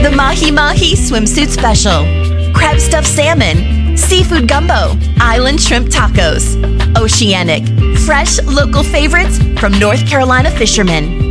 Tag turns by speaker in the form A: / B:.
A: The Mahi Mahi Swimsuit Special. Crab stuffed salmon. Seafood gumbo. Island shrimp tacos. Oceanic. Fresh local favorites from North Carolina fishermen.